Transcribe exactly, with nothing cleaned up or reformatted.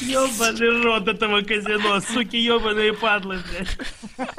Ёбаный рот этого казино, суки ёбаные падлы, блядь.